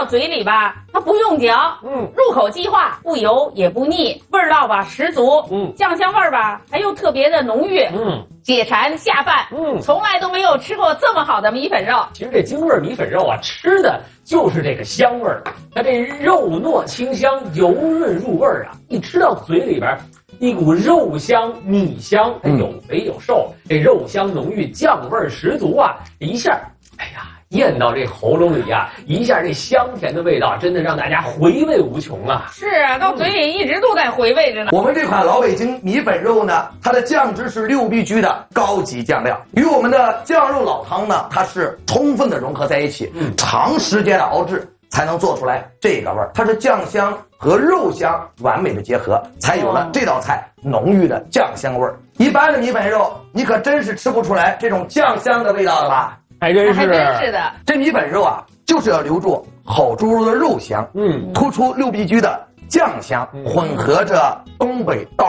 到嘴里吧，它不用嚼，入口即化，不油也不腻，味道吧十足，酱香味儿吧还又特别的浓郁，解馋下饭，从来都没有吃过这么好的米粉肉。 其实这京味米粉肉啊，吃的就是这个香味儿，它这肉糯清香，油润入味儿啊，一吃到嘴里边，一股肉香米香，有肥有瘦，这肉香浓郁，酱味十足啊，一下，哎呀。咽到这喉咙里啊，一下这香甜的味道，真的让大家回味无穷啊！ 是啊，到嘴里一直都在回味着呢。 我们这款老北京米粉肉呢，它的酱汁是六必居的高级酱料，与我们的酱肉老汤呢，它是充分的融合在一起，长时间的熬制才能做出来这个味儿。它是酱香和肉香完美的结合，才有了这道菜浓郁的酱香味儿。一般的米粉肉，你可真是吃不出来这种酱香的味道了吧？ 还真是的， 这米粉肉啊，就是要留住好猪肉的肉香，突出六必居的酱香，混合着东北道